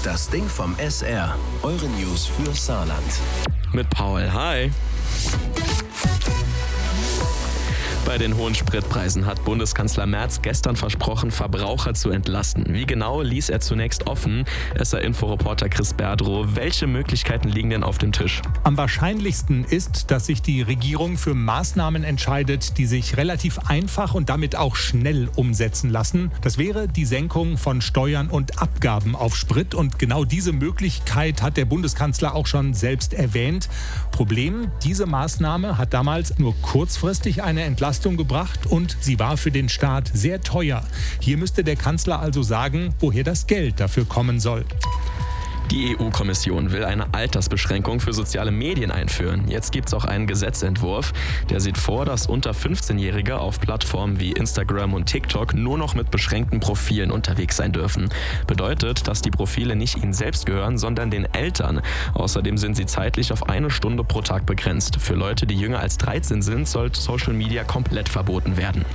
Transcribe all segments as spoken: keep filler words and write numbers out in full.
Das Ding vom S R. Eure News für Saarland. Mit Paul. Hi. Bei den hohen Spritpreisen hat Bundeskanzler Merz gestern versprochen, Verbraucher zu entlasten. Wie genau, ließ er zunächst offen. S R-Inforeporter Chris Berdrow. Welche Möglichkeiten liegen denn auf dem Tisch? Am wahrscheinlichsten ist, dass sich die Regierung für Maßnahmen entscheidet, die sich relativ einfach und damit auch schnell umsetzen lassen. Das wäre die Senkung von Steuern und Abgaben auf Sprit. Und genau diese Möglichkeit hat der Bundeskanzler auch schon selbst erwähnt. Problem, diese Maßnahme hat damals nur kurzfristig eine Entlastung gebracht und sie war für den Staat sehr teuer. Hier müsste der Kanzler also sagen, woher das Geld dafür kommen soll. Die E U-Kommission will eine Altersbeschränkung für soziale Medien einführen. Jetzt gibt es auch einen Gesetzentwurf, der sieht vor, dass unter fünfzehnjährige auf Plattformen wie Instagram und TikTok nur noch mit beschränkten Profilen unterwegs sein dürfen. Bedeutet, dass die Profile nicht ihnen selbst gehören, sondern den Eltern. Außerdem sind sie zeitlich auf eine Stunde pro Tag begrenzt. Für Leute, die jünger als dreizehn sind, soll Social Media komplett verboten werden.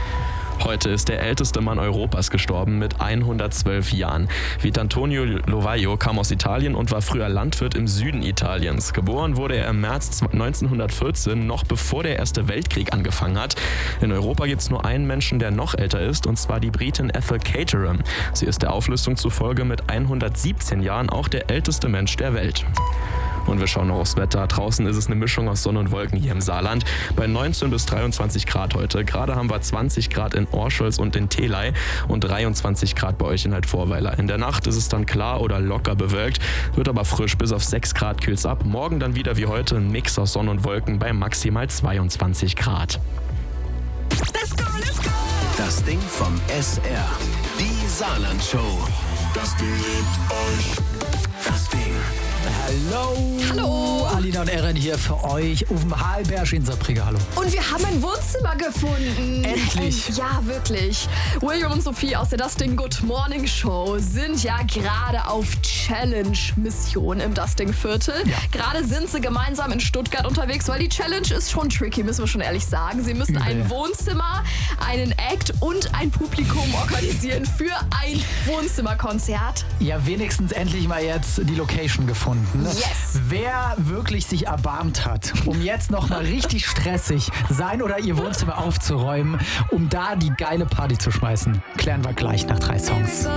Heute ist der älteste Mann Europas gestorben mit hundertzwölf Jahren. Vitantonio Lovaio kam aus Italien und war früher Landwirt im Süden Italiens. Geboren wurde er im März neunzehnhundertvierzehn, noch bevor der Erste Weltkrieg angefangen hat. In Europa gibt es nur einen Menschen, der noch älter ist, und zwar die Britin Ethel Caterham. Sie ist der Auflistung zufolge mit hundertsiebzehn Jahren auch der älteste Mensch der Welt. Und wir schauen noch aufs Wetter. Draußen ist es eine Mischung aus Sonne und Wolken hier im Saarland. Bei neunzehn bis dreiundzwanzig Grad heute. Gerade haben wir zwanzig Grad in Orscholz und in Theley und dreiundzwanzig Grad bei euch in Heidvorweiler. In der Nacht ist es dann klar oder locker bewölkt, wird aber frisch. Bis auf sechs Grad kühlt's ab. Morgen dann wieder wie heute ein Mix aus Sonne und Wolken bei maximal zweiundzwanzig Grad. Let's go, let's go! Das Ding vom S R. Die Saarland-Show. Das Ding liebt euch. Das Ding. Hallo! Hallo! Alina und Erin hier für euch auf dem Halberg in Saarbrücken. Hallo. Und wir haben ein Wohnzimmer gefunden. Endlich! End, ja, wirklich. William und Sophie aus der Das Ding Good Morning Show sind ja gerade auf Challenge-Mission im Das Ding Viertel. Ja. Gerade sind sie gemeinsam in Stuttgart unterwegs, weil die Challenge ist schon tricky, müssen wir schon ehrlich sagen. Sie müssen ein ja. Wohnzimmer, einen Act und ein Publikum organisieren für ein Wohnzimmerkonzert. Ja, wenigstens endlich mal jetzt die Location gefunden. Yes. Wer wirklich sich erbarmt hat, um jetzt nochmal richtig stressig sein oder ihr Wohnzimmer aufzuräumen, um da die geile Party zu schmeißen, klären wir gleich nach drei Songs.